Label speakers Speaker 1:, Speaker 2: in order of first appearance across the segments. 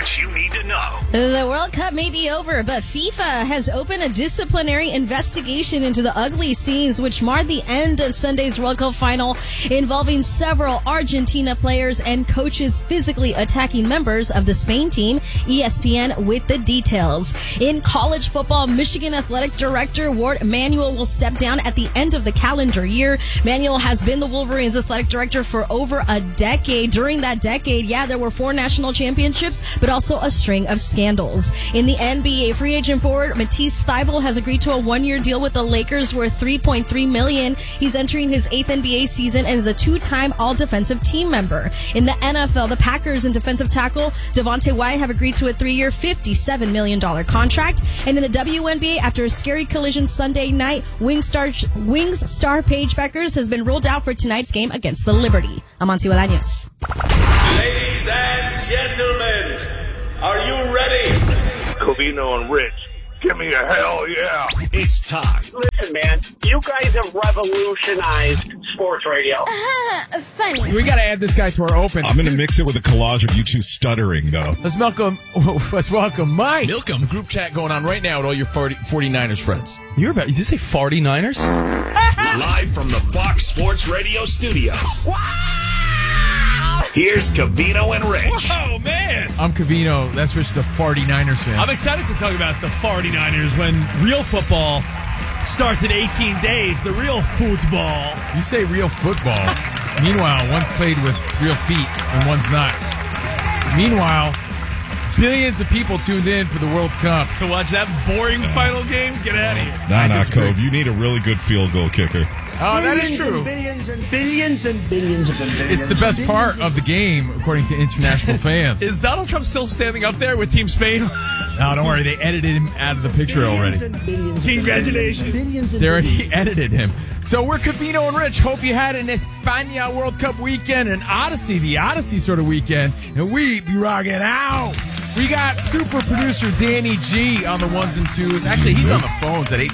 Speaker 1: what you need to know.
Speaker 2: The World Cup may be over, but FIFA has opened a disciplinary investigation into the ugly scenes which marred the end of Sunday's World Cup final, involving several Argentina players and coaches physically attacking members of the Spain team. ESPN with the details. In college football, Michigan Athletic Director Ward Manuel will step down at the end of the calendar year. Manuel has been the Wolverines athletic director for over a decade. During that decade, there were 4 national championships, but also a string of scandals. In the NBA, free agent forward Matisse Thybulle has agreed to a 1-year deal with the Lakers worth $3.3 million. He's entering his 8th NBA season and is a 2-time all-defensive team member. In the NFL, the Packers and defensive tackle Devontae Wyatt have agreed to a 3-year, $57 million contract. And in the WNBA, after a scary collision Sunday night, Wings star Paige Beckers has been ruled out for tonight's game against the Liberty. I'm Amancio Bolaños.
Speaker 3: Ladies and gentlemen, are you ready?
Speaker 4: Covino and Rich, give me a hell yeah.
Speaker 1: It's time.
Speaker 5: Listen, man, you guys have revolutionized sports radio.
Speaker 6: Funny.
Speaker 7: We got to add this guy to our open.
Speaker 8: I'm going to mix it with a collage of you two stuttering, though.
Speaker 7: Let's welcome Mike.
Speaker 9: Milcom group chat going on right now with all your 49ers friends.
Speaker 10: Did you say 49ers?
Speaker 1: Live from the Fox Sports Radio studios. Here's Covino and Rich.
Speaker 10: Oh, man.
Speaker 7: I'm Covino. That's Rich, the 49ers fan.
Speaker 10: I'm excited to talk about the 49ers when real football starts in 18 days. The real football.
Speaker 7: You say real football. Meanwhile, one's played with real feet and one's not. Meanwhile, billions of people tuned in for the World Cup.
Speaker 10: To watch that boring final game? Get out of here.
Speaker 8: Nah, Cove. You need a really good field goal kicker.
Speaker 7: Oh, that is true.
Speaker 5: Billions and billions and billions and billions.
Speaker 7: It's the best part of the game, according to international fans.
Speaker 10: Is Donald Trump still standing up there with Team Spain?
Speaker 7: No, don't worry. They edited him out of the picture already.
Speaker 10: Congratulations.
Speaker 7: They already edited him. So we're Covino and Rich. Hope you had an España World Cup weekend, an the Odyssey sort of weekend, and we be rocking out. We got super producer Danny G on the ones and twos. Actually, he's on the phones at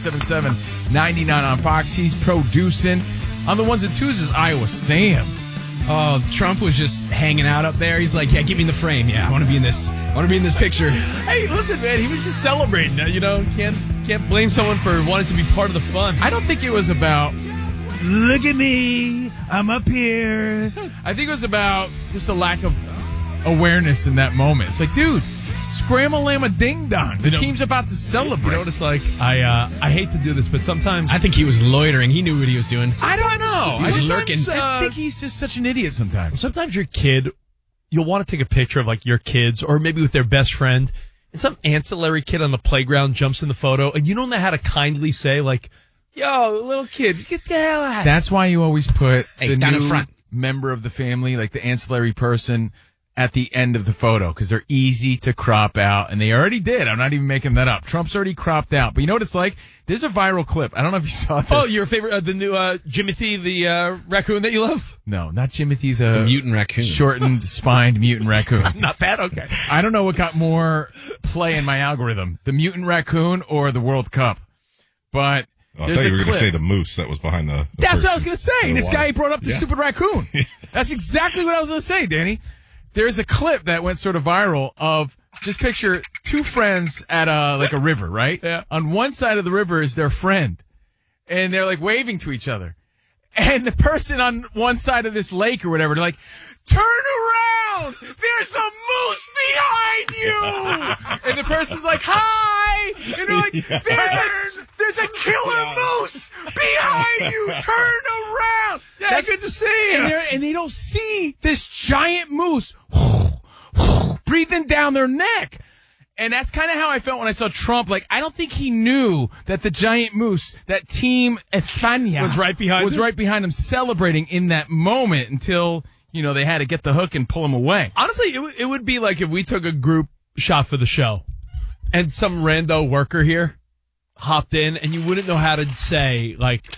Speaker 7: 877-99 on Fox. He's producing. On the ones and twos is Iowa Sam.
Speaker 11: Oh, Trump was just hanging out up there. He's like, yeah, give me the frame. Yeah, I want to be in this. I want to be in this picture.
Speaker 10: Hey, listen, man, he was just celebrating. Can't blame someone for wanting to be part of the fun.
Speaker 7: I don't think it was about, look at me, I'm up here. I think it was about just a lack of awareness in that moment. It's like, dude, scram-a-lamma ding-dong. The team's about to celebrate.
Speaker 10: You know what it's like? I hate to do this, but sometimes...
Speaker 11: I think he was loitering. He knew what he was doing.
Speaker 7: I don't know.
Speaker 11: He was lurking.
Speaker 7: I think he's just such an idiot sometimes.
Speaker 10: Sometimes your kid, you'll want to take a picture of, like, your kids, or maybe with their best friend, and some ancillary kid on the playground jumps in the photo, and you don't know how to kindly say, like, yo, little kid, get the hell out.
Speaker 7: That's why you always put the
Speaker 11: down
Speaker 7: new
Speaker 11: in front
Speaker 7: member of the family, like the ancillary person, at the end of the photo, because they're easy to crop out, and they already did. I'm not even making that up. Trump's already cropped out. But you know what it's like? There's a viral clip. I don't know if you saw this.
Speaker 10: Oh, your favorite, the new Jimothy, the raccoon that you love?
Speaker 7: No, not Jimothy, the
Speaker 11: mutant raccoon.
Speaker 7: Shortened, spined mutant raccoon.
Speaker 10: Not that? Okay.
Speaker 7: I don't know what got more play in my algorithm, the mutant raccoon or the World Cup. But
Speaker 8: I thought you were going to say the moose that was behind the
Speaker 7: That's what I was going to say.
Speaker 8: The
Speaker 7: This
Speaker 8: water.
Speaker 7: guy brought up the stupid raccoon. That's exactly what I was going to say, Danny. There's a clip that went sort of viral of, just picture 2 friends at a river, right?
Speaker 10: Yeah.
Speaker 7: On one side of the river is their friend, and they're like waving to each other. And the person on one side of this lake or whatever, they're like, turn around! There's a moose behind you! And the person's like, hi! And they're like, there's a killer moose behind you! Turn around!
Speaker 10: Yeah, that's good to see.
Speaker 7: And they don't see this giant moose breathing down their neck. And that's kind of how I felt when I saw Trump. Like, I don't think he knew that the giant moose, that Team España,
Speaker 10: was right behind
Speaker 7: him celebrating in that moment until, they had to get the hook and pull him away.
Speaker 10: Honestly, it would be like if we took a group shot for the show and some rando worker here hopped in and you wouldn't know how to say, like,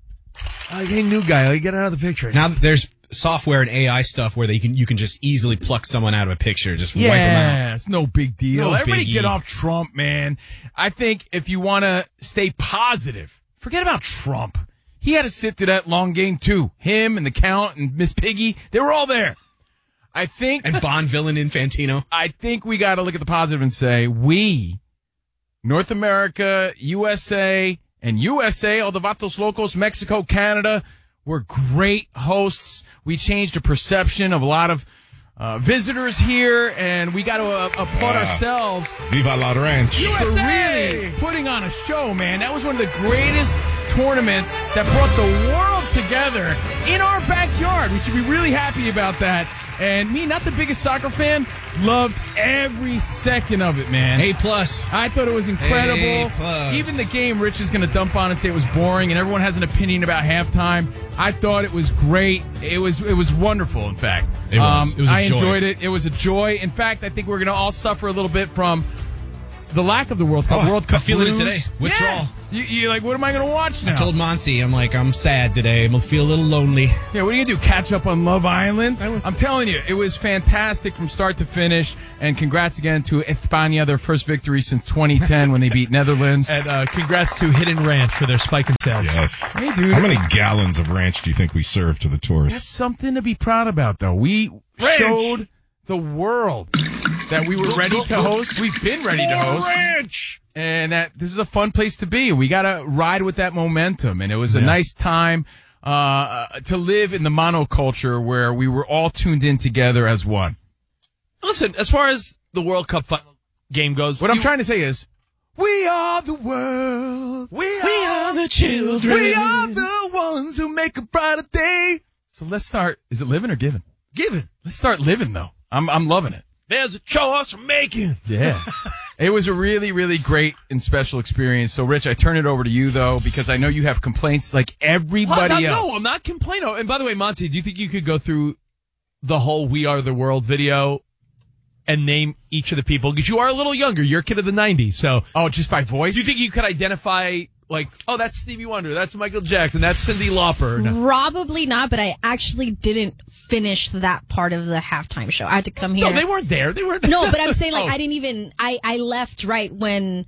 Speaker 10: hey, new guy, get out of the picture.
Speaker 11: Now there's software and AI stuff where you can just easily pluck someone out of a picture, just wipe them out.
Speaker 7: Yeah, it's no big deal.
Speaker 11: No
Speaker 7: Everybody
Speaker 11: biggie.
Speaker 7: get off Trump, man. I think if you want to stay positive, forget about Trump. He had to sit through that long game, too. Him and the Count and Miss Piggy, they were all there. I think
Speaker 11: And Bond villain Infantino.
Speaker 7: I think we got to look at the positive and say we, North America, USA, and USA, all the Vatos Locos, Mexico, Canada, were great hosts. We changed the perception of a lot of visitors here, and we got to applaud ourselves.
Speaker 8: Viva la Ranch.
Speaker 7: For really putting on a show, man. That was one of the greatest tournaments that brought the world together in our backyard. We should be really happy about that. And me, not the biggest soccer fan, loved every second of it, man.
Speaker 11: A+.
Speaker 7: I thought it was incredible.
Speaker 11: A+.
Speaker 7: Even the game, Rich is going to dump on and say it was boring, and everyone has an opinion about halftime. I thought it was great. It was wonderful, in fact.
Speaker 11: It was. It was a joy.
Speaker 7: I enjoyed it. It was a joy. In fact, I think we're going to all suffer a little bit from the lack of the World Cup. World Cup
Speaker 11: I'm feeling
Speaker 7: blues.
Speaker 11: it today. Withdrawal.
Speaker 7: Yeah. You're like, what am I going to watch now?
Speaker 11: I told Monty, I'm sad today. I'm going to feel a little lonely.
Speaker 7: Yeah, what are you going to do, catch up on Love Island? I'm telling you, it was fantastic from start to finish. And congrats again to España, their first victory since 2010 when they beat Netherlands.
Speaker 10: And congrats to Hidden Ranch for their spike in sales.
Speaker 8: Yes.
Speaker 7: Hey, dude.
Speaker 8: How many gallons of ranch do you think we served to the
Speaker 7: That's
Speaker 8: tourists?
Speaker 7: something to be proud about, though. We showed the world that we were ready to host. We've been ready to host.
Speaker 8: Ranch!
Speaker 7: And that this is a fun place to be. We got to ride with that momentum. And it was a nice time to live in the monoculture where we were all tuned in together as one.
Speaker 10: Listen, as far as the World Cup final game goes,
Speaker 7: What I'm trying to say is, we are the world.
Speaker 11: We are the children.
Speaker 7: We are the ones who make a brighter day. So let's start. Is it living or giving?
Speaker 10: Giving.
Speaker 7: Let's start living, though. I'm loving it.
Speaker 10: There's a choice from making.
Speaker 7: Yeah. It was a really, really great and special experience. So, Rich, I turn it over to you, though, because I know you have complaints like everybody else.
Speaker 10: No, I'm not complaining. And by the way, Monty, do you think you could go through the whole We Are the World video and name each of the people? Because you are a little younger. You're a kid of the 90s. So,
Speaker 7: just by voice?
Speaker 10: Do you think you could identify, like, oh, that's Stevie Wonder, that's Michael Jackson, that's Cyndi Lauper? No.
Speaker 2: Probably not, but I actually didn't finish that part of the halftime show. I had to come here.
Speaker 10: No, they weren't there. They weren't there.
Speaker 2: No, but I'm saying, like, I didn't even, I left right when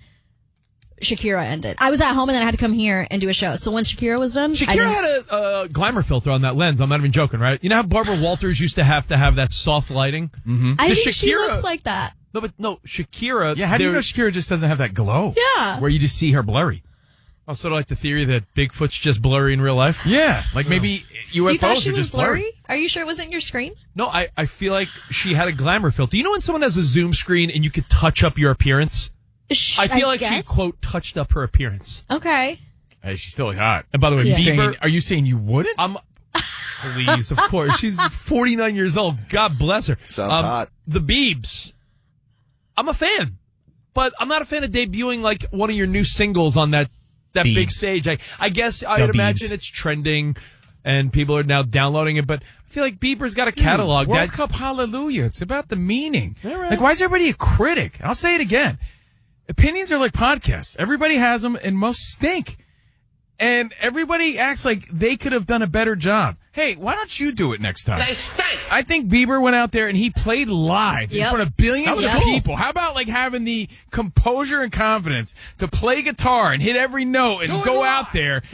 Speaker 2: Shakira ended. I was at home and then I had to come here and do a show. So when Shakira was done,
Speaker 10: Shakira had a glamour filter on that lens. I'm not even joking, right? You know how Barbara Walters used to have that soft lighting?
Speaker 7: Mm-hmm.
Speaker 2: I think she looks like that.
Speaker 10: No, Shakira.
Speaker 7: Yeah, how do you know Shakira just doesn't have that glow?
Speaker 2: Yeah.
Speaker 7: Where you just see her blurry.
Speaker 10: Oh, sort of like the theory that Bigfoot's just blurry in real life?
Speaker 7: Yeah, like maybe UFOs
Speaker 2: You thought she
Speaker 7: are
Speaker 2: was
Speaker 7: just
Speaker 2: blurry? Are you sure it wasn't your screen?
Speaker 10: No, I feel like she had a glamour filter. You know when someone has a Zoom screen and you could touch up your appearance? I feel like
Speaker 2: guess.
Speaker 10: she, quote, touched up her appearance.
Speaker 2: Okay.
Speaker 7: Hey, she's still hot.
Speaker 10: And by the way, Bieber,
Speaker 7: are you saying you wouldn't?
Speaker 10: Please, of course. She's 49 years old. God bless her.
Speaker 6: Sounds hot.
Speaker 10: The Biebs. I'm a fan. But I'm not a fan of debuting like one of your new singles on that big stage. I guess I'd imagine it's trending and people are now downloading it, but I feel like Bieber's got a catalog.
Speaker 7: World Cup Hallelujah. It's about the meaning. Right. Like, why is everybody a critic? I'll say it again. Opinions are like podcasts. Everybody has them and most stink. And everybody acts like they could have done a better job. Hey, why don't you do it next time?
Speaker 5: They stink.
Speaker 7: I think Bieber went out there and he played live in front of billions of people. How about like having the composure and confidence to play guitar and hit every note and go out there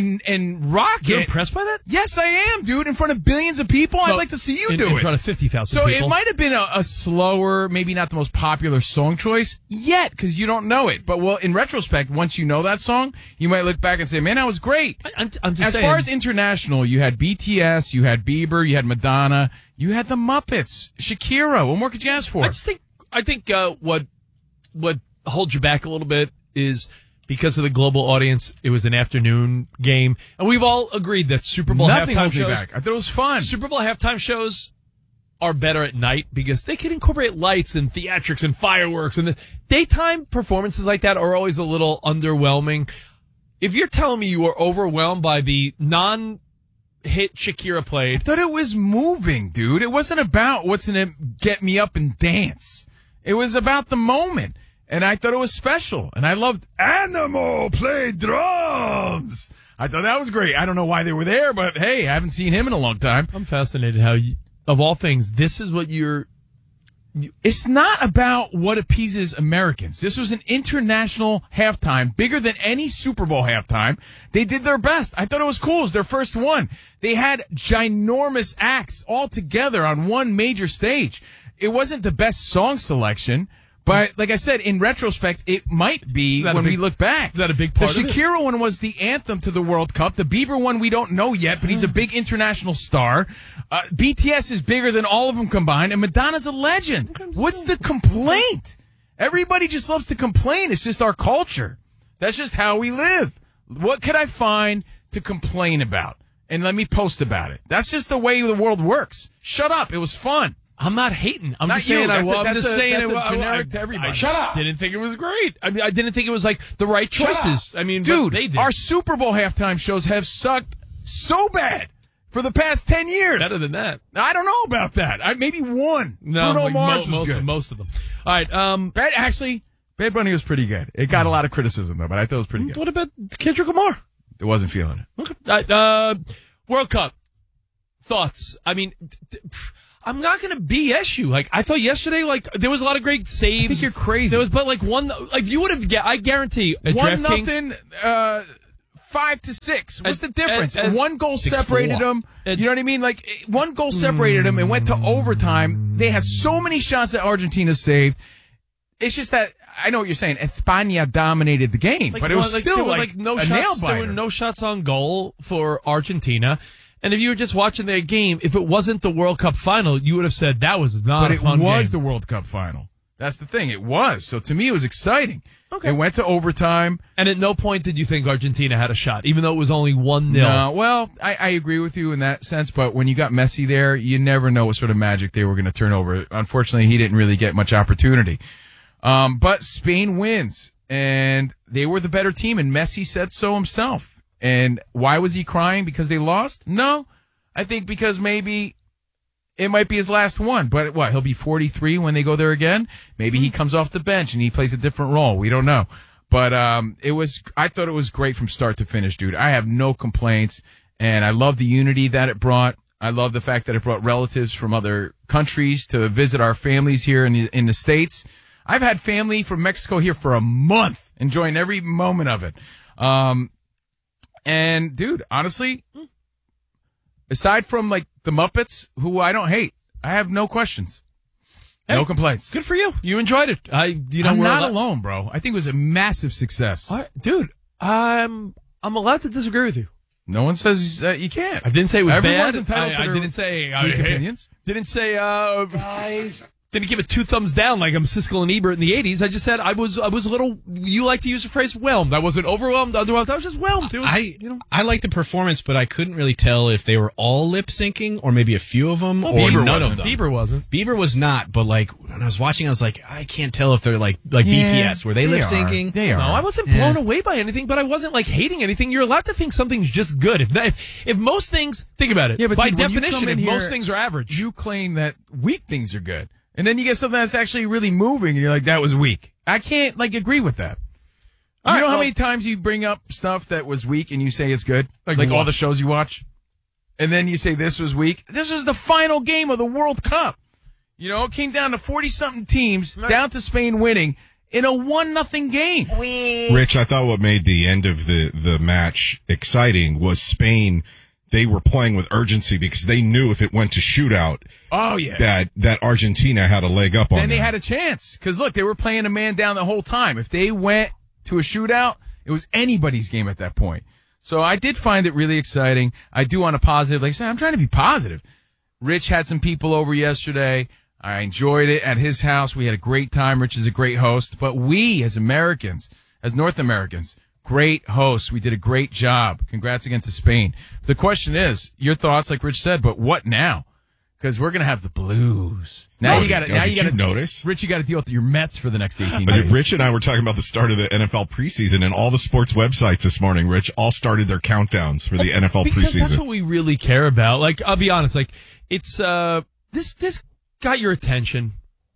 Speaker 7: and rock it?
Speaker 10: You're impressed by that?
Speaker 7: Yes, I am, dude. In front of billions of people, I'd like to see you do it.
Speaker 10: In front of 50,000
Speaker 7: so
Speaker 10: people.
Speaker 7: it might have been a slower, maybe not the most popular song choice yet because you don't know it. But in retrospect, once you know that song, you might look back and say, man, that was great.
Speaker 10: I'm just
Speaker 7: as
Speaker 10: saying.
Speaker 7: Far as international, you had BTS, you had Bieber, you had Madonna, you had the Muppets, Shakira. What more could you ask for?
Speaker 10: I think what holds you back a little bit is because of the global audience. It was an afternoon game, and we've all agreed that Super Bowl
Speaker 7: Nothing
Speaker 10: halftime
Speaker 7: holds me
Speaker 10: shows.
Speaker 7: back. I thought it was fun.
Speaker 10: Super Bowl halftime shows are better at night because they can incorporate lights and theatrics and fireworks, and the daytime performances like that are always a little underwhelming. If you're telling me you were overwhelmed by the non-hit Shakira played,
Speaker 7: I thought it was moving, dude. It wasn't about what's in it, get me up and dance. It was about the moment. And I thought it was special. And I loved Animal play drums. I thought that was great. I don't know why they were there, but hey, I haven't seen him in a long time.
Speaker 10: I'm fascinated how, of all things, this is what you're
Speaker 7: It's not about what appeases Americans. This was an international halftime, bigger than any Super Bowl halftime. They did their best. I thought it was cool. It was their first one. They had ginormous acts all together on one major stage. It wasn't the best song selection, but like I said, in retrospect, it might be when we look back.
Speaker 10: Is that a big part of it?
Speaker 7: The Shakira one was the anthem to the World Cup. The Bieber one we don't know yet, but he's a big international star. BTS is bigger than all of them combined, and Madonna's a legend. What's the complaint? Everybody just loves to complain. It's just our culture. That's just how we live. What could I find to complain about? And let me post about it. That's just the way the world works. Shut up. It was fun.
Speaker 10: I'm not hating. I'm
Speaker 7: Not
Speaker 10: just saying.
Speaker 7: you.
Speaker 10: I'm
Speaker 7: That's
Speaker 10: just saying
Speaker 7: that's
Speaker 10: it
Speaker 7: a generic to everybody.
Speaker 10: Shut up. Didn't think it was great. I mean, I didn't think it was like the right choices. I mean,
Speaker 7: dude,
Speaker 10: they did.
Speaker 7: our Super Bowl halftime shows have sucked so bad for the past 10 years.
Speaker 10: Better than that.
Speaker 7: I don't know about that. Maybe one.
Speaker 10: No,
Speaker 7: Bruno
Speaker 10: like
Speaker 7: Mars was good.
Speaker 10: Most of them. All right.
Speaker 7: Bad Bunny was pretty good. It got a lot of criticism though, but I thought it was pretty good.
Speaker 10: What about Kendrick Lamar?
Speaker 7: It wasn't feeling it.
Speaker 10: Okay. World Cup thoughts. I mean, I'm not going to BS you. Like, I thought yesterday, like, there was a lot of great saves.
Speaker 7: I think you're crazy.
Speaker 10: There was, but like you would have, I guarantee,
Speaker 7: 1-0, 5-6. What's the difference? One goal separated them. You know what I mean? Like, one goal separated them and went to overtime. They had so many shots that Argentina saved. It's just that, I know what you're saying, España dominated the game, but it was still like
Speaker 10: no
Speaker 7: a
Speaker 10: shots,
Speaker 7: nail biter.
Speaker 10: There were no shots on goal for Argentina. And if you were just watching their game, if it wasn't the World Cup final, you would have said that was not a fun game.
Speaker 7: But it was the World Cup final. That's the thing. It was. So to me, it was exciting. Okay. It went to overtime.
Speaker 10: And at no point did you think Argentina had a shot, even though it was only 1-0.
Speaker 7: No, well, I agree with you in that sense, but when you got Messi there, you never know what sort of magic they were going to turn over. Unfortunately, he didn't really get much opportunity. But Spain wins, and they were the better team, and Messi said so himself. And why was he crying? Because they lost? No. I think because maybe it might be his last one. But what, he'll be 43 when they go there again? Maybe he comes off the bench and he plays a different role. We don't know. But I thought it was great from start to finish, dude. I have no complaints, and I love the unity that it brought. I love the fact that it brought relatives from other countries to visit our families here in the States. I've had family from Mexico here for a month, enjoying every moment of it. And dude, honestly, aside from like the Muppets, who I don't hate, I have no questions.
Speaker 10: Hey,
Speaker 7: no complaints.
Speaker 10: Good for you. You enjoyed it.
Speaker 7: I'm not alone, bro. I think it was a massive success.
Speaker 10: Dude, I'm allowed to disagree with you.
Speaker 7: No one says you can't.
Speaker 10: I didn't say it was
Speaker 7: Everyone's
Speaker 10: bad.
Speaker 7: entitled to
Speaker 10: I didn't say
Speaker 7: opinions.
Speaker 10: Didn't say guys. Didn't give it 2 thumbs down like I'm Siskel and Ebert in the 80s. I just said I was a little, you like to use the phrase whelmed. I wasn't overwhelmed, underwhelmed. I was just whelmed.
Speaker 11: I liked the performance, but I couldn't really tell if they were all lip syncing or maybe a few of them or
Speaker 10: Bieber
Speaker 11: none of them.
Speaker 10: Bieber wasn't.
Speaker 11: Bieber was not, but like when I was watching, I was like, I can't tell if they're like BTS. Were they lip syncing?
Speaker 7: They are.
Speaker 10: No, I wasn't blown away by anything, but I wasn't like hating anything. You're allowed to think something's just good. If most things, think about it.
Speaker 7: Yeah, but
Speaker 10: by
Speaker 7: dude,
Speaker 10: definition, if most things are average,
Speaker 7: you claim that weak things are good. And then you get something that's actually really moving, and you're like, that was weak. I can't, agree with that. You know how many times you bring up stuff that was weak and you say it's good? Like all the shows you watch? And then you say this was weak? This was the final game of the World Cup. You know, it came down to 40-something teams, down to Spain winning in a 1-0 game.
Speaker 8: Rich, I thought what made the end of the match exciting was Spain. They were playing with urgency because they knew if it went to shootout, that Argentina had a leg up on them.
Speaker 7: And they had a chance. Because, look, they were playing a man down the whole time. If they went to a shootout, it was anybody's game at that point. So I did find it really exciting. I do on a positive. Like I said, I'm trying to be positive. Rich had some people over yesterday. I enjoyed it at his house. We had a great time. Rich is a great host. But we, as Americans, as North Americans, great hosts. We did a great job. Congrats again to Spain. The question is, your thoughts, like Rich said, but what now? Because we're going to have the Blues. Now you got to,
Speaker 8: did you notice?
Speaker 7: Rich, you got to deal with your Mets for the next 18
Speaker 8: But
Speaker 7: days.
Speaker 8: Rich and I were talking about the start of the NFL preseason, and all the sports websites this morning, Rich, all started their countdowns for the NFL
Speaker 10: because
Speaker 8: preseason.
Speaker 10: That's what we really care about. Like, I'll be honest, like, it's, this got your attention.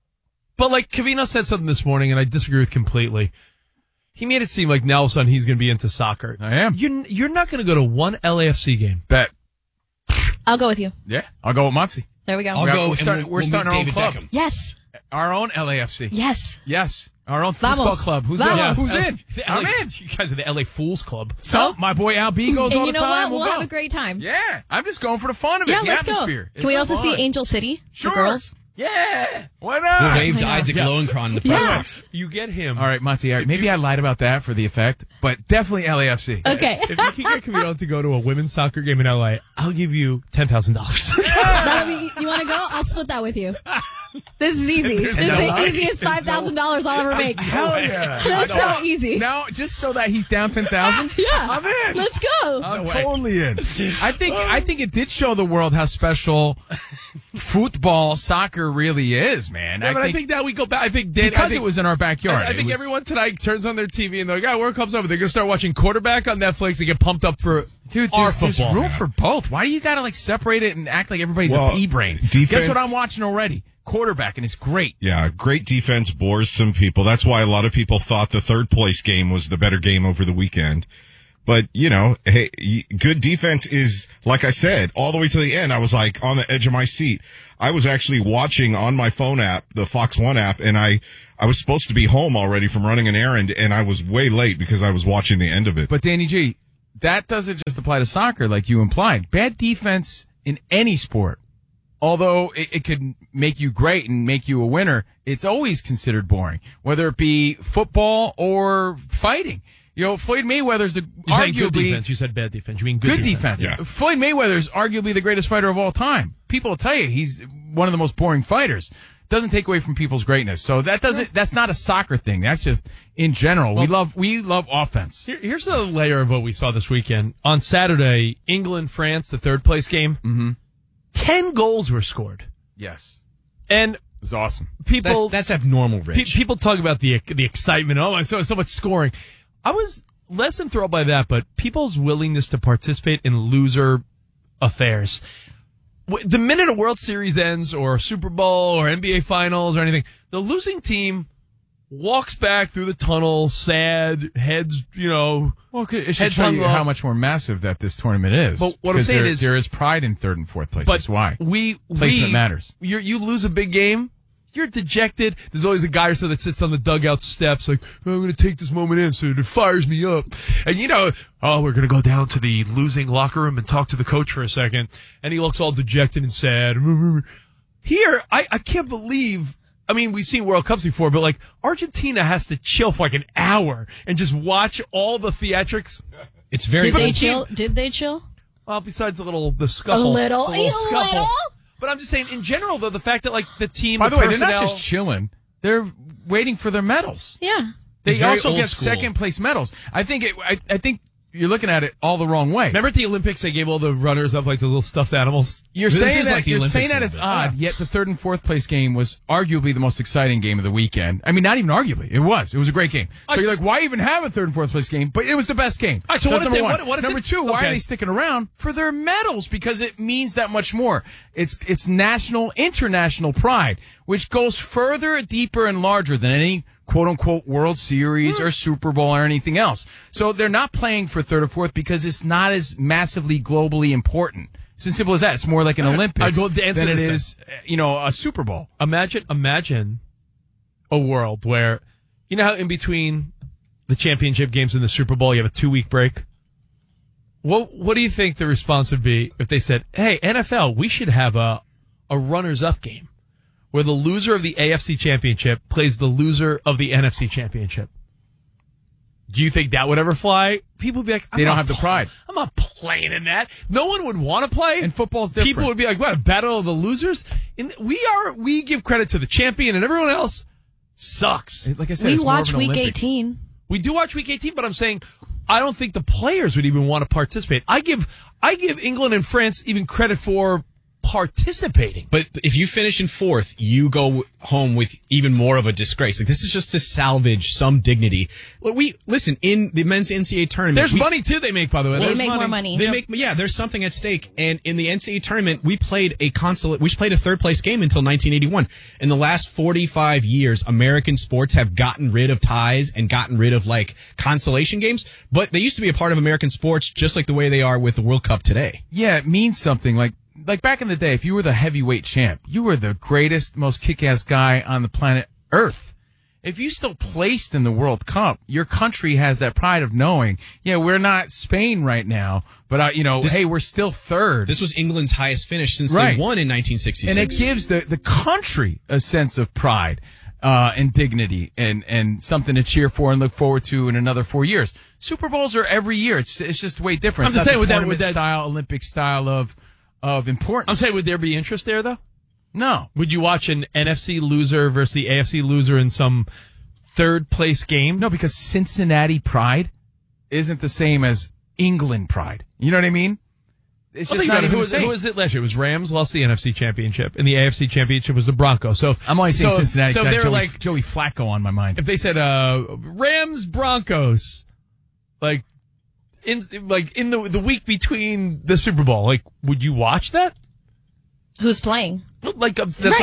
Speaker 10: But like, Cavino said something this morning, and I disagree with completely. He made it seem like now all of a sudden he's going to be into soccer.
Speaker 7: I am.
Speaker 10: You're not going to go to one LAFC game.
Speaker 7: Bet.
Speaker 2: I'll go with you.
Speaker 7: Yeah, I'll go with Monty.
Speaker 2: There we go.
Speaker 11: I'll go.
Speaker 7: We're starting our own
Speaker 11: David
Speaker 7: club.
Speaker 11: Beckham.
Speaker 2: Yes.
Speaker 7: Our own LAFC.
Speaker 2: Yes.
Speaker 7: Yes. Our own football
Speaker 2: Vamos.
Speaker 7: club. Who's
Speaker 2: Vamos.
Speaker 7: in? Who's in? I'm in.
Speaker 10: You guys are the LA Fools Club.
Speaker 2: So
Speaker 7: my boy Al B goes
Speaker 2: and
Speaker 7: all
Speaker 2: you
Speaker 7: the
Speaker 2: know
Speaker 7: time.
Speaker 2: what? We'll
Speaker 7: go.
Speaker 2: have a great time.
Speaker 7: Yeah. I'm just going for the fun of it.
Speaker 2: Yeah,
Speaker 7: the
Speaker 2: let's
Speaker 7: atmosphere.
Speaker 2: go. Can we also see Angel City?
Speaker 7: Sure.
Speaker 2: The girls?
Speaker 7: Yeah. Why not?
Speaker 11: We'll wave to Isaac Lowenkron in the press box.
Speaker 10: You get him.
Speaker 7: All right, Monty. Maybe I lied about that for the effect, but definitely LAFC.
Speaker 2: Okay.
Speaker 10: If you can get Camilo to go to a women's soccer game in LA, I'll give you $10,000.
Speaker 2: You want to go? I'll split that with you. This is easy. This is
Speaker 7: no
Speaker 2: the
Speaker 7: way.
Speaker 2: easiest $5,000 I'll ever make.
Speaker 7: Hell yeah.
Speaker 2: That's so easy.
Speaker 7: Now, just so that he's down 10,000.
Speaker 2: Yeah.
Speaker 7: I'm in.
Speaker 2: Let's go.
Speaker 7: I'm totally in. I think it did show the world how special football, soccer really is, man.
Speaker 10: Yeah, but I think that we go back. I think
Speaker 7: it was in our backyard.
Speaker 10: I think everyone tonight turns on their TV and they're like, World Cup's over. They're going to start watching quarterback on Netflix and get pumped up for our
Speaker 7: there's
Speaker 10: football.
Speaker 7: room for both. Why do you got to separate it and act like everybody's
Speaker 8: Well,
Speaker 7: a pea brain?
Speaker 8: defense-
Speaker 7: Guess what I'm watching already? Quarterback, and it's great.
Speaker 8: Yeah, great defense bores some people. That's why a lot of people thought the third place game was the better game over the weekend. But, hey, good defense is, like I said, all the way to the end. I was like on the edge of my seat. I was actually watching on my phone app, the Fox One app, and I was supposed to be home already from running an errand, and I was way late because I was watching the end of it.
Speaker 7: But Danny G, that doesn't just apply to soccer like you implied. Bad defense in any sport, although it could make you great and make you a winner, it's always considered boring, whether it be football or fighting. Floyd Mayweather's
Speaker 10: Saying good defense. You said bad defense. You mean good
Speaker 7: defense.
Speaker 8: Yeah.
Speaker 7: Floyd Mayweather's arguably the greatest fighter of all time. People will tell you he's one of the most boring fighters. Doesn't take away from people's greatness. So that's not a soccer thing. That's just in general. We love offense.
Speaker 10: Here's a layer of what we saw this weekend. On Saturday, England, France, the third place game.
Speaker 7: Mm-hmm.
Speaker 10: 10 goals were scored.
Speaker 7: Yes.
Speaker 10: And
Speaker 7: it was awesome.
Speaker 10: People
Speaker 11: That's abnormal, Rich.
Speaker 10: people talk about the excitement. Oh, I saw so much scoring. I was less enthralled by that, but people's willingness to participate in loser affairs. The minute a World Series ends or Super Bowl or NBA Finals or anything, the losing team walks back through the tunnel, sad, heads,
Speaker 7: Well, it should
Speaker 10: heads
Speaker 7: show
Speaker 10: hung
Speaker 7: you
Speaker 10: low.
Speaker 7: how much more massive that this tournament is.
Speaker 10: But what I'm saying is
Speaker 7: there is pride in third and fourth place.
Speaker 10: But
Speaker 7: That's why.
Speaker 10: placement
Speaker 7: matters.
Speaker 10: You lose a big game, you're dejected. There's always a guy or so that sits on the dugout steps like, I'm going to take this moment in so it fires me up. And we're going to go down to the losing locker room and talk to the coach for a second. And he looks all dejected and sad. Here, I can't believe, we've seen World Cups before, but Argentina has to chill for an hour and just watch all the theatrics.
Speaker 11: It's very
Speaker 2: Did they chill?
Speaker 10: Well, besides the scuffle.
Speaker 2: A little.
Speaker 10: Scuffle. But I'm just saying, in general, though, the fact that the team,
Speaker 7: By the way,
Speaker 10: personnel,
Speaker 7: they're not just chilling; they're waiting for their medals.
Speaker 2: Yeah.
Speaker 7: They
Speaker 11: very
Speaker 7: also
Speaker 11: old
Speaker 7: get
Speaker 11: school.
Speaker 7: second place medals. I think you're looking at it all the wrong way.
Speaker 10: Remember at the Olympics, they gave all the runners up the little stuffed animals.
Speaker 7: You're
Speaker 11: This
Speaker 7: saying
Speaker 11: is
Speaker 7: that,
Speaker 11: like the
Speaker 7: you're
Speaker 11: Olympics
Speaker 7: saying that
Speaker 11: a
Speaker 7: it's
Speaker 11: little
Speaker 7: odd, yet the third and fourth place game was arguably the most exciting game of the weekend. Not even arguably. It was a great game. So you're like, why even have a third and fourth place game? But it was the best game.
Speaker 10: All right, so
Speaker 7: that's
Speaker 10: what if
Speaker 7: number
Speaker 10: they-
Speaker 7: one.
Speaker 10: what if
Speaker 7: Number
Speaker 10: it's-
Speaker 7: two, why
Speaker 10: okay.
Speaker 7: are they sticking around? For their medals, because it means that much more. It's national, international pride, which goes further, deeper, and larger than any quote-unquote World Series or Super Bowl or anything else. So they're not playing for third or fourth because it's not as massively globally important. It's as simple as that. It's more like an Olympics
Speaker 10: I'd go dance
Speaker 7: than
Speaker 10: in
Speaker 7: it
Speaker 10: this
Speaker 7: is, a Super Bowl.
Speaker 10: Imagine a world where, how in between the championship games and the Super Bowl, you have a 2-week break? What do you think the response would be if they said, hey, NFL, we should have a runners-up game where the loser of the AFC championship plays the loser of the NFC championship? Do you think that would ever fly? People would be like,
Speaker 7: They don't have the pride.
Speaker 10: I'm not playing in that. No one would want to play.
Speaker 7: And football's different.
Speaker 10: People would be like, what, a battle of the losers? And we give credit to the champion, and everyone else sucks.
Speaker 7: Like I said,
Speaker 2: We
Speaker 7: it's more of
Speaker 2: watch
Speaker 7: an
Speaker 2: Week
Speaker 7: Olympics.
Speaker 2: 18.
Speaker 10: We do watch Week 18, but I'm saying I don't think the players would even want to participate. I give England and France even credit for participating.
Speaker 11: But if you finish in fourth, you go home with even more of a disgrace. This is just to salvage some dignity. Listen, in the men's NCAA tournament,
Speaker 10: There's money too they make, by the way.
Speaker 2: They
Speaker 10: There's
Speaker 2: make more money.
Speaker 11: There's something at stake. And in the NCAA tournament, we played a third place game until 1981. In the last 45 years, American sports have gotten rid of ties and gotten rid of consolation games, but they used to be a part of American sports just like the way they are with the World Cup today.
Speaker 7: Yeah, it means something. like back in the day, if you were the heavyweight champ, you were the greatest, most kick-ass guy on the planet Earth. If you still placed in the World Cup, your country has that pride of knowing, we're not Spain right now, but, hey, we're still third.
Speaker 11: This was England's highest finish since they won in 1966.
Speaker 7: And it gives the country a sense of pride and dignity and something to cheer for and look forward to in another 4 years. Super Bowls are every year. It's just way different.
Speaker 10: I'm just saying,
Speaker 7: with that style, Olympic style of importance.
Speaker 10: I'm saying, would there be interest there, though?
Speaker 7: No.
Speaker 10: Would you watch an NFC loser versus the AFC loser in some third-place game?
Speaker 7: No, because Cincinnati pride isn't the same as England pride. You know what I mean? It's just not even the same.
Speaker 10: Who was it last year? It was Rams lost the NFC Championship, and the AFC Championship was the Broncos. So
Speaker 7: I'm only saying Cincinnati.
Speaker 10: So they're like
Speaker 7: Joey Flacco on my mind.
Speaker 10: If they said Rams Broncos, like in the week between the Super Bowl, would you watch that?
Speaker 2: Who's playing?
Speaker 10: That's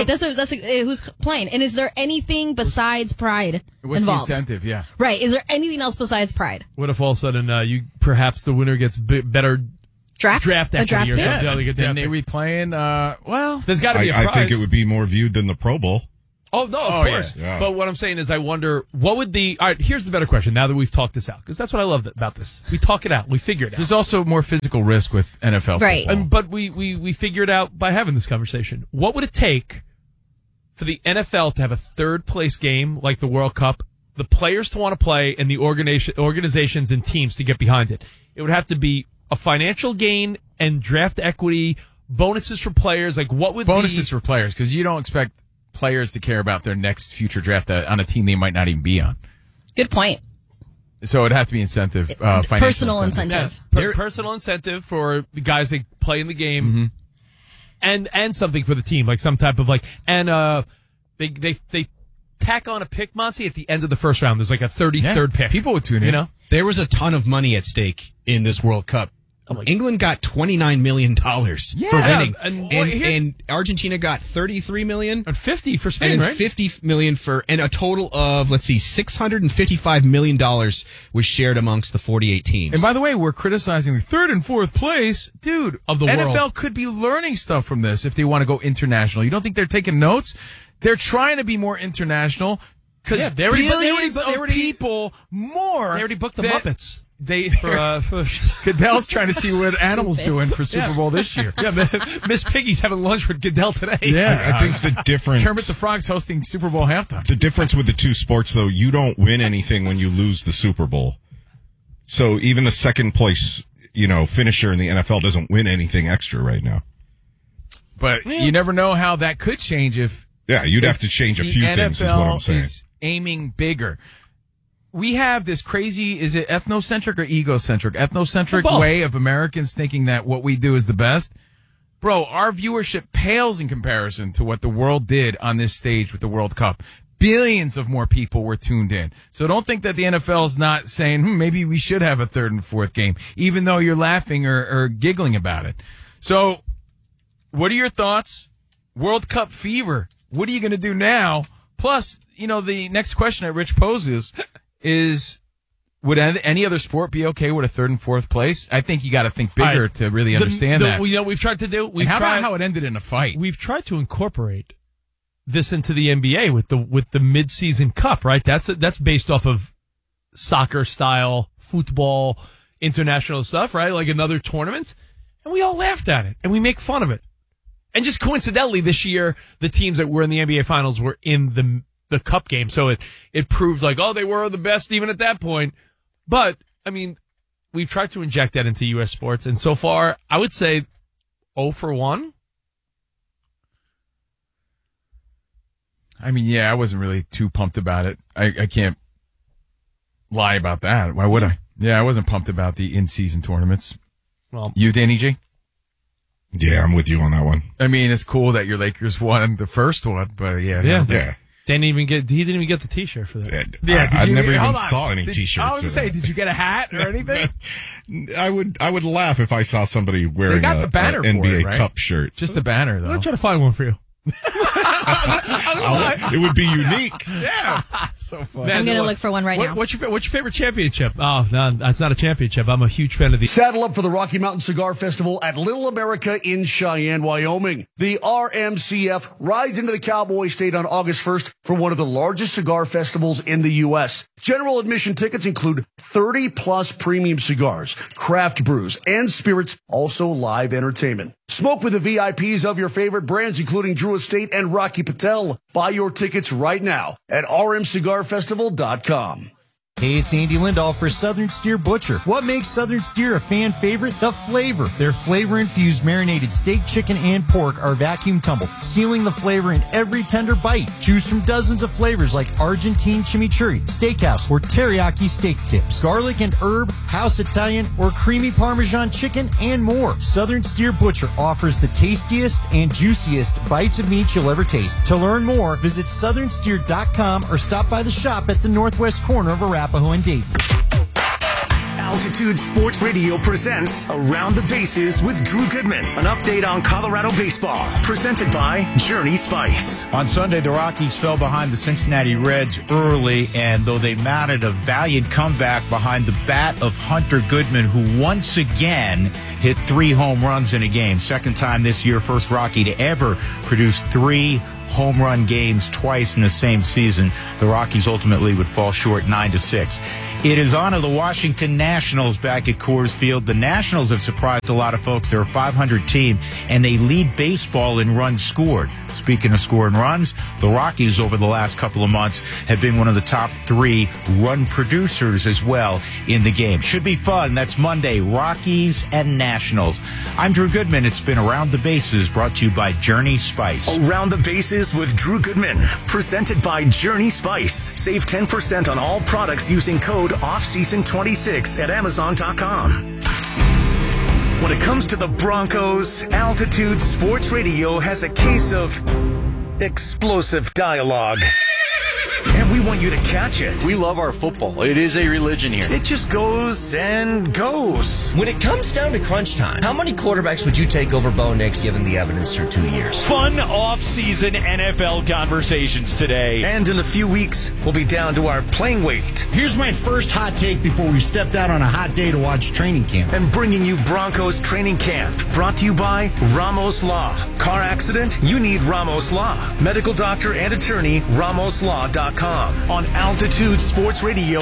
Speaker 2: who's playing. And is there anything besides pride
Speaker 7: What's
Speaker 2: involved?
Speaker 7: the incentive? Yeah.
Speaker 2: Right. Is there anything else besides pride?
Speaker 10: What if all of a sudden perhaps the winner gets better draft equity or something?
Speaker 7: Then they replaying.
Speaker 10: There's got to be a prize.
Speaker 8: I think it would be more viewed than the Pro Bowl.
Speaker 10: Oh, no, of course.
Speaker 8: Yeah.
Speaker 10: But what I'm saying is I wonder, what would all right, here's the better question now that we've talked this out, because that's what I love about this. We talk it out. We figure it out.
Speaker 7: There's also more physical risk with NFL.
Speaker 2: Right.
Speaker 10: But we figure it out by having this conversation. What would it take for the NFL to have a third-place game like the World Cup, the players to want to play, and the organizations and teams to get behind it? It would have to be a financial gain and draft equity, bonuses for players. Bonuses
Speaker 7: for players, because you don't expect players to care about their next future draft on a team they might not even be on.
Speaker 2: Good point.
Speaker 7: So it'd have to be incentive, financial
Speaker 2: personal incentive.
Speaker 10: Personal incentive for the guys that play in the game, and something for the team, like some type of they tack on a pick, Monty, at the end of the first round. There's like a 33rd pick.
Speaker 7: People would tune in.
Speaker 11: There was a ton of money at stake in this World Cup. England got $29 million for winning, and Argentina got $33 million
Speaker 10: and $50 for Spain,
Speaker 11: and
Speaker 10: right?
Speaker 11: $50 million and a total of $655 million was shared amongst the 48 teams.
Speaker 7: And by the way, we're criticizing the third and fourth place, dude,
Speaker 10: of the
Speaker 7: NFL
Speaker 10: world.
Speaker 7: Could be learning stuff from this if they want to go international. You don't think they're taking notes? They're trying to be more international because billions of people more.
Speaker 10: They already booked the Muppets.
Speaker 7: Goodell's trying to see what animals doing for Super Bowl this year.
Speaker 10: Yeah, Miss Piggy's having lunch with Goodell today.
Speaker 7: Yeah,
Speaker 8: I think the difference.
Speaker 7: Kermit the Frog's hosting Super Bowl halftime.
Speaker 8: The difference with the two sports, though, you don't win anything when you lose the Super Bowl. So even the second place, finisher in the NFL doesn't win anything extra right now.
Speaker 7: But you never know how that could change if.
Speaker 8: Yeah, you'd have to change a few things. Is what I'm saying.
Speaker 7: Is aiming bigger. We have this crazy, is it ethnocentric or egocentric? Ethnocentric way of Americans thinking that what we do is the best. Bro, our viewership pales in comparison to what the world did on this stage with the World Cup. Billions of more people were tuned in. So don't think that the NFL is not saying, maybe we should have a third and fourth game, even though you're laughing or giggling about it. So what are your thoughts? World Cup fever. What are you going to do now? Plus, the next question that Rich poses is, would any other sport be okay with a third and fourth place? I think you got to think bigger to really understand that.
Speaker 10: We've tried to do.
Speaker 7: About how it ended in a fight?
Speaker 10: We've tried to incorporate this into the NBA with the mid-season cup, right? That's based off of soccer style football, international stuff, right? Like another tournament, and we all laughed at it and we make fun of it. And just coincidentally, this year the teams that were in the NBA Finals were in the cup game. So it proves they were the best even at that point. But, we've tried to inject that into U.S. sports. And so far, I would say 0 for 1.
Speaker 7: I wasn't really too pumped about it. I can't lie about that. Why would I? Yeah, I wasn't pumped about the in-season tournaments.
Speaker 10: Well,
Speaker 7: you, Danny G?
Speaker 8: Yeah, I'm with you on that one.
Speaker 7: It's cool that your Lakers won the first one, but
Speaker 10: yeah. He didn't even get the T-shirt for that.
Speaker 7: Yeah,
Speaker 8: I never even saw any T-shirts.
Speaker 7: I was going to say, did you get a hat or anything?
Speaker 8: I would laugh if I saw somebody wearing
Speaker 7: the banner
Speaker 8: NBA
Speaker 7: for it, right?
Speaker 8: Cup shirt.
Speaker 7: Just the banner, though.
Speaker 10: I'm going to try to find one for you.
Speaker 8: It would be unique.
Speaker 7: Yeah. So fun.
Speaker 2: I'm going to look for one right now.
Speaker 10: What's your favorite championship? Oh, no, that's not a championship. I'm a huge fan of the...
Speaker 6: Saddle up for the Rocky Mountain Cigar Festival at Little America in Cheyenne, Wyoming. The RMCF rides into the Cowboy State on August 1st for one of the largest cigar festivals in the U.S. General admission tickets include 30-plus premium cigars, craft brews, and spirits, also live entertainment. Smoke with the VIPs of your favorite brands, including Drew Estate and Rocky Patel. Buy your tickets right now at rmcigarfestival.com.
Speaker 12: Hey, it's Andy Lindahl for Southern Steer Butcher. What makes Southern Steer a fan favorite? The flavor. Their flavor-infused marinated steak, chicken, and pork are vacuum tumbled, sealing the flavor in every tender bite. Choose from dozens of flavors like Argentine chimichurri, steakhouse, or teriyaki steak tips, garlic and herb, house Italian, or creamy Parmesan chicken, and more. Southern Steer Butcher offers the tastiest and juiciest bites of meat you'll ever taste. To learn more, visit southernsteer.com or stop by the shop at the northwest corner of Arapahoe and Dayton.
Speaker 13: Altitude Sports Radio presents Around the Bases with Drew Goodman. An update on Colorado baseball. Presented by Journey Spice.
Speaker 14: On Sunday, the Rockies fell behind the Cincinnati Reds early, and though they mounted a valiant comeback behind the bat of Hunter Goodman, who once again hit 3 home runs in a game. Second time this year, first Rocky to ever produce 3 home run games twice in the same season. The Rockies ultimately would fall short 9-6. It is on to the Washington Nationals back at Coors Field. The Nationals have surprised a lot of folks. They're a 500 team, and they lead baseball in runs scored. Speaking of scoring runs, the Rockies over the last couple of months have been one of the top 3 run producers as well in the game. Should be fun. That's Monday, Rockies and Nationals. I'm Drew Goodman. It's been Around the Bases, brought to you by Journey Spice.
Speaker 13: Around the Bases with Drew Goodman, presented by Journey Spice. Save 10% on all products using code OFFSEASON26 at Amazon.com. When it comes to the Broncos, Altitude Sports Radio has a case of explosive dialogue. And we want you to catch it.
Speaker 15: We love our football. It is a religion here.
Speaker 13: It just goes and goes.
Speaker 16: When it comes down to crunch time, how many quarterbacks would you take over Bo Nix given the evidence through 2 years?
Speaker 1: Fun off-season NFL conversations today.
Speaker 13: And in a few weeks, we'll be down to our playing weight.
Speaker 17: Here's my first hot take before we stepped out on a hot day to watch training camp.
Speaker 13: And bringing you Broncos training camp. Brought to you by Ramos Law. Car accident? You need Ramos Law. Medical doctor and attorney, RamosLaw.com. On Altitude Sports Radio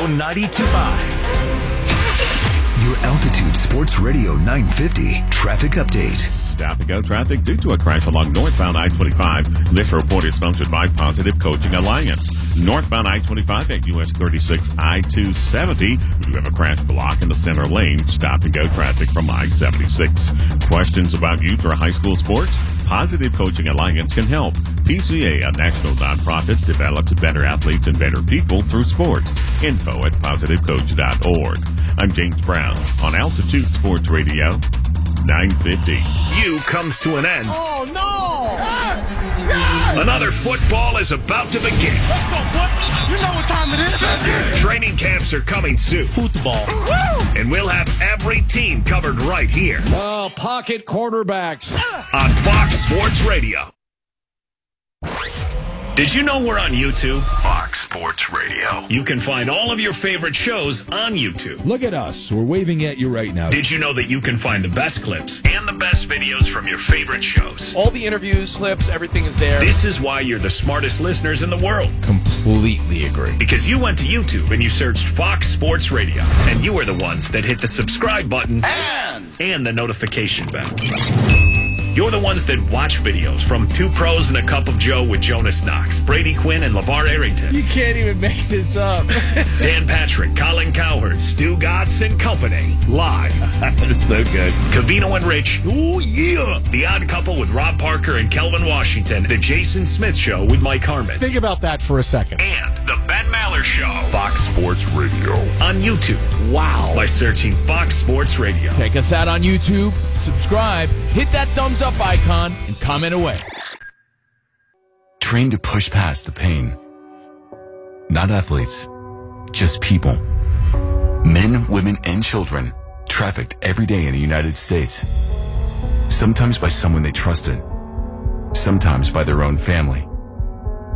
Speaker 13: 92.5.
Speaker 18: Your Altitude Sports Radio 950 traffic update.
Speaker 19: Stop and go traffic due to a crash along northbound I-25. This report is sponsored by Positive Coaching Alliance. Northbound I-25 at US 36 I-270. We do have a crash block in the center lane. Stop and go traffic from I-76. Questions about youth or high school sports? Positive Coaching Alliance can help. PCA, a national nonprofit, develops better athletes and better people through sports. Info at positivecoach.org. I'm James Brown on Altitude Sports Radio 950.
Speaker 1: U comes to an end.
Speaker 3: Oh, no!
Speaker 1: Another football is about to begin.
Speaker 3: Let's go, boy. You know what time it is.
Speaker 1: Training camps are coming soon.
Speaker 3: Football.
Speaker 1: And we'll have every team covered right here.
Speaker 3: Oh, pocket quarterbacks.
Speaker 1: On Fox Sports Radio. Did you know we're on YouTube?
Speaker 18: Fox Sports Radio.
Speaker 1: You can find all of your favorite shows on YouTube.
Speaker 20: Look at us. We're waving at you right now.
Speaker 1: Did you know that you can find the best clips and the best videos from your favorite shows?
Speaker 9: All the interviews, clips, everything is there.
Speaker 1: This is why you're the smartest listeners in the world.
Speaker 20: Completely agree.
Speaker 1: Because you went to YouTube and you searched Fox Sports Radio. And you were the ones that hit the subscribe button and the notification bell. You're the ones that watch videos from Two Pros and a Cup of Joe with Jonas Knox, Brady Quinn, and LeVar Arrington.
Speaker 9: You can't even make this up.
Speaker 1: Dan Patrick, Colin Cowherd, Stu Gatz, and company. Live.
Speaker 20: That's so good.
Speaker 1: Covino and Rich. Oh, yeah. The Odd Couple with Rob Parker and Kelvin Washington. The Jason Smith Show with Mike Harmon.
Speaker 20: Think about that for a second.
Speaker 1: And The Ben Maller Show.
Speaker 18: Fox Sports Radio.
Speaker 1: On YouTube.
Speaker 9: Wow.
Speaker 1: By searching Fox Sports Radio.
Speaker 9: Check us out on YouTube. Subscribe. Hit that thumbs up icon and comment away.
Speaker 18: Train to push past the pain. Not athletes, just people. Men, women, and children trafficked every day in the United States. Sometimes by someone they trusted. Sometimes by their own family.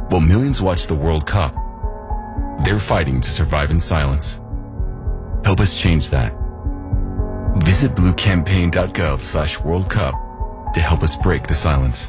Speaker 18: While millions watch the World Cup, they're fighting to survive in silence. Help us change that. Visit bluecampaign.gov/World Cup to help us break the silence.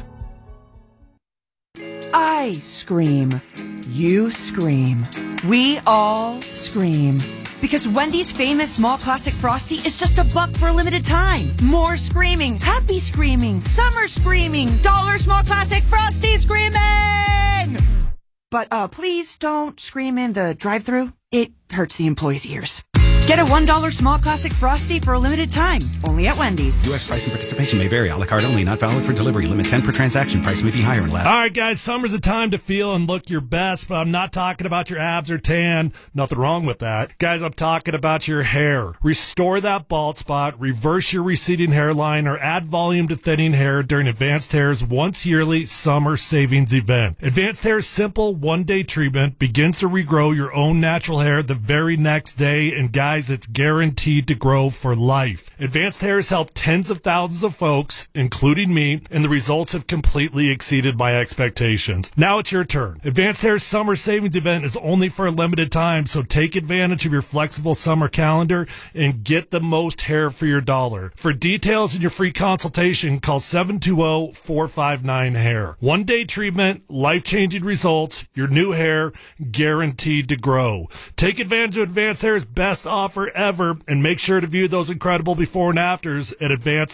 Speaker 21: I scream. You scream. We all scream. Because Wendy's famous small classic Frosty is just $1 for a limited time. More screaming, happy screaming, summer screaming, dollar small classic Frosty screaming! But please don't scream in the drive-thru. It hurts the employees' ears. Get a $1 small classic Frosty for a limited time. Only at Wendy's.
Speaker 22: U.S. price and participation may vary. A la carte only. Not valid for delivery. Limit 10 per transaction. Price may be higher and less.
Speaker 23: All right, guys. Summer's a time to feel and look your best, but I'm not talking about your abs or tan. Nothing wrong with that. Guys, I'm talking about your hair. Restore that bald spot, reverse your receding hairline, or add volume to thinning hair during Advanced Hair's once yearly summer savings event. Advanced Hair's simple one-day treatment begins to regrow your own natural hair the very next day, and guys, it's guaranteed to grow for life. Advanced Hair has helped tens of thousands of folks, including me, and the results have completely exceeded my expectations. Now it's your turn. Advanced Hair's summer savings event is only for a limited time, so take advantage of your flexible summer calendar and get the most hair for your dollar. For details and your free consultation, call 720-459-HAIR. One-day treatment, life-changing results, your new hair guaranteed to grow. Take advantage of Advanced Hair's best offer ever, and make sure to view those incredible before and afters at advancedhair.com.